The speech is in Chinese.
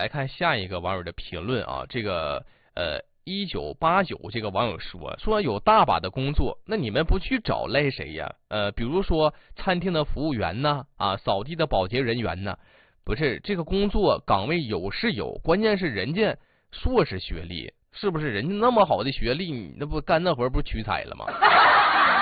来看下一个网友的评论啊，这个1989这个网友说有大把的工作，那你们不去找赖谁呀？比如说餐厅的服务员呢，扫地的保洁人员呢，不是这个工作岗位有是有，关键是人家硕士学历，是不是？人家那么好的学历，你那不干那活不是屈才了吗？